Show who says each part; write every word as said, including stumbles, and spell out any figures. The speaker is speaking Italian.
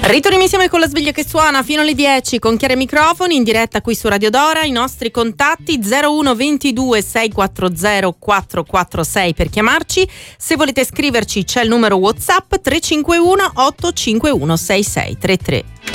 Speaker 1: Ritorniamo insieme con la sveglia che suona fino alle dieci con Chiara e Microfoni in diretta qui su Radio Dora. I nostri contatti zero uno ventidue sei quattro zero quattro quattro sei per chiamarci. Se volete scriverci c'è il numero WhatsApp tre cinque uno otto cinque uno sei sei tre tre.